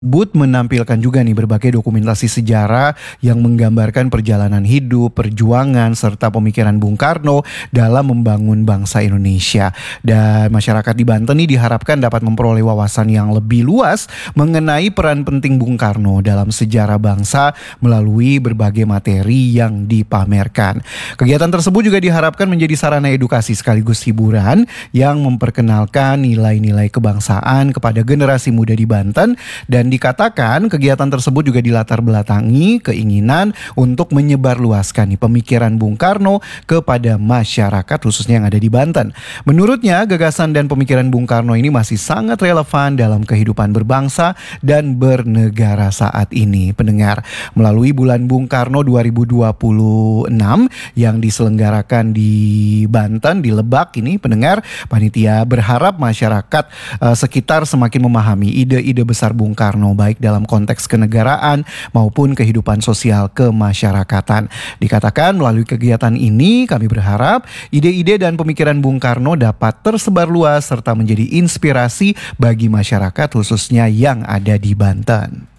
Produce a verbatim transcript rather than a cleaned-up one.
Booth menampilkan juga nih berbagai dokumentasi sejarah yang menggambarkan perjalanan hidup, perjuangan, serta pemikiran Bung Karno dalam membangun bangsa Indonesia. Dan masyarakat di Banten nih diharapkan dapat memperoleh wawasan yang lebih luas mengenai peran penting Bung Karno dalam sejarah bangsa melalui berbagai materi yang dipamerkan. Kegiatan tersebut juga diharapkan menjadi sarana edukasi sekaligus hiburan yang memperkenalkan nilai-nilai kebangsaan kepada generasi muda di Banten. Dan dikatakan kegiatan tersebut juga dilatar belakangi keinginan untuk menyebarluaskan nih pemikiran Bung Karno kepada masyarakat khususnya yang ada di Banten. Menurutnya gagasan dan pemikiran Bung Karno ini masih sangat relevan dalam kehidupan berbangsa dan bernegara saat ini. Pendengar, melalui bulan Bung Karno dua ribu dua puluh enam yang diselenggarakan di Banten, di Lebak ini, pendengar, panitia berharap masyarakat uh, sekitar semakin memahami ide-ide besar Bung Karno baik dalam konteks kenegaraan maupun kehidupan sosial kemasyarakatan. Dikatakan melalui kegiatan ini kami berharap ide-ide dan pemikiran Bung Karno dapat tersebar luas serta menjadi inspirasi bagi masyarakat khususnya yang ada di Banten.